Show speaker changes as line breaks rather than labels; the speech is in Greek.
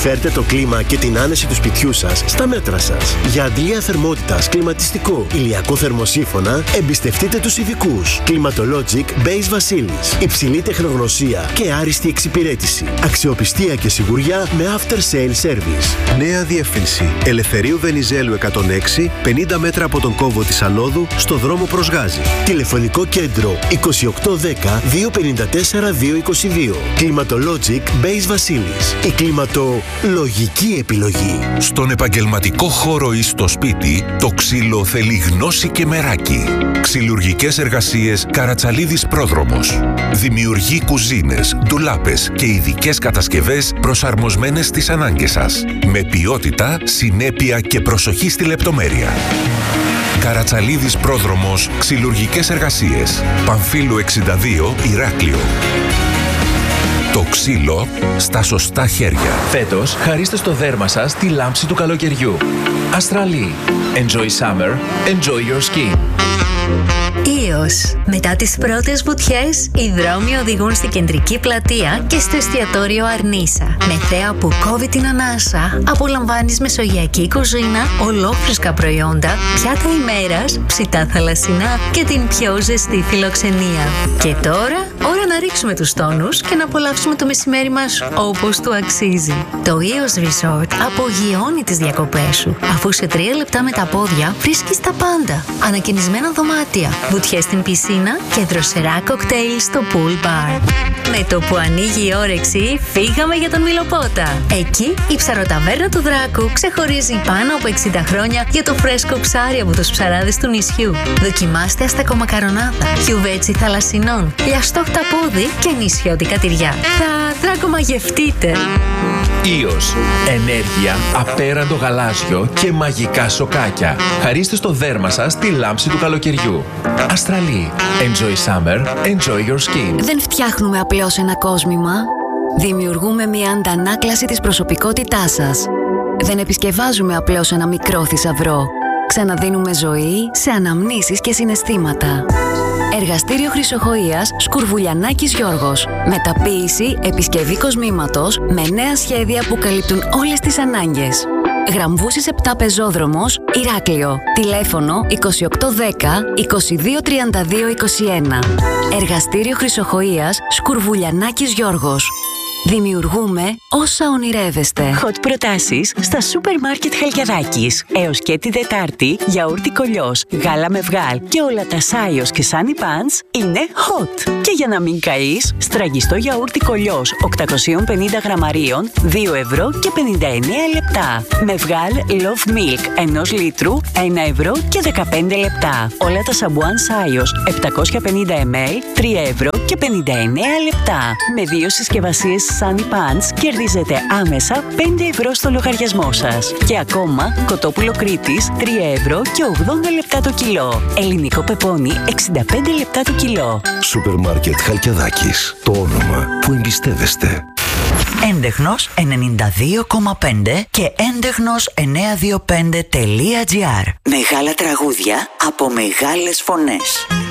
Φέρτε το κλίμα και την άνεση του σπιτιού σας στα μέτρα σας. Για αντλία θερμότητας, κλιματιστικό, ηλιακό θερμοσύφωνα, εμπιστευτείτε τους ειδικούς. Climatologic Base Vasilis. Υψηλή τεχνογνωσία και άριστη εξυπηρέτηση. Αξιοπιστία και σιγουριά με after sale service.
Νέα διεύθυνση. Ελευθερίου Βενιζέλου 106, 50 μέτρα από τον κόμβο της Ανόδου, στο δρόμο προς Γάζη.
Τηλεφωνικό κέντρο 2810 254 222. Climatologic Base Vasilis. Η κλιματολογική επιλογή.
Στον επαγγελματικό χώρο ή στο σπίτι, το ξύλο θέλει γνώση και μεράκι. Ξυλουργικές εργασίες Καρατσαλίδης Πρόδρομος. Δημιουργεί κουζίνες, ντουλάπες και ειδικές κατασκευές προσαρμοσμένες στις ανάγκες σας. Με ποιότητα, συνέπεια και προσοχή στη λεπτομέρεια. Καρατσαλίδης Πρόδρομος, ξυλουργικές εργασίες. Παμφύλου 62, Ηράκλειο. Το ξύλο στα σωστά χέρια.
Φέτος, χαρίστε στο δέρμα σας τη λάμψη του καλοκαιριού. Αστραλή. Enjoy summer. Enjoy your skin.
Ίος. Μετά τις πρώτες βουτιές, οι δρόμοι οδηγούν στην κεντρική πλατεία και στο εστιατόριο Αρνίσα. Με θέα που κόβει την ανάσα, απολαμβάνεις μεσογειακή κουζίνα, ολόφρεσκα προϊόντα, πιάτα ημέρας, ψητά θαλασσινά και την πιο ζεστή φιλοξενία. Και τώρα, ώρα να ρίξουμε τους τόνους και να απολαύσουμε το μεσημέρι μας όπως του αξίζει. Το Ίος Resort απογειώνει τις διακοπές σου, αφού σε 3 λεπτά με τα πόδια βρίσκεις τα πάντα. Ανακαινισμένα δωμάτια, βουτιές στην πισίνα και δροσερά κοκτέιλ στο pool bar. Με το που ανοίγει η όρεξη, φύγαμε για τον Μιλοπότα. Εκεί η ψαροταβέρνα του Δράκου ξεχωρίζει πάνω από 60 χρόνια για το φρέσκο ψάρι από τους ψαράδες του νησιού. Δοκιμάστε αστακομακαρονάδα, κιουβέτσι θαλασσινών, λιαστό χταπόδι και νησιώτικα τυριά. Θα δρακομαγευτείτε.
Ίος. Ενέργεια, απέραντο γαλάζιο και μαγικά σοκάκια. Χαρίστε στο δέρμα σας τη λάμψη του καλοκαιριού. Αστραλή. Enjoy summer. Enjoy your skin.
Δεν φτιάχνουμε απλώς ένα κόσμημα. Δημιουργούμε μια αντανάκλαση της προσωπικότητάς σας. Δεν επισκευάζουμε απλώς ένα μικρό θησαυρό. Ξαναδίνουμε ζωή σε αναμνήσεις και συναισθήματα. Εργαστήριο Χρυσοχοΐας Σκουρβουλιανάκης Γιώργος. Μεταποίηση, επισκευή κοσμήματος με νέα σχέδια που καλύπτουν όλες τις ανάγκες. Γραμβούσης 7 Πεζόδρομος, Ηράκλειο. Τηλέφωνο 2810 2232 21. Εργαστήριο Χρυσοχοΐας Σκουρβουλιανάκης Γιώργος. Δημιουργούμε όσα ονειρεύεστε.
Hot προτάσεις στα σούπερ μάρκετ Χαλκιαδάκης. Έως και τη Δετάρτη, γιαούρτι κολλιός, γάλα με βγάλ και όλα τα Σάιος και Sunny Pants είναι hot. Και για να μην καείς, στραγγιστό γιαούρτι κολλιός 850 γραμμαρίων, 2 ευρώ και 59 λεπτά. Με βγάλ Love Milk 1 λίτρου, 1 ευρώ και 15 λεπτά. Όλα τα σαμπουάν Σάιος 750 ml, 3 ευρώ και 59 λεπτά. Με 2 συσκευασίες Sunny Pants κερδίζετε άμεσα 5 ευρώ στο λογαριασμό σας. Και ακόμα κοτόπουλο Κρήτης 3 ευρώ και 80 λεπτά το κιλό. Ελληνικό πεπόνι 65 λεπτά το κιλό.
Σούπερ μάρκετ Χαλκιαδάκης. Το όνομα που εμπιστεύεστε.
Έντεχνος 92,5 και έντεχνος 925.gr. Μεγάλα τραγούδια από μεγάλες φωνές.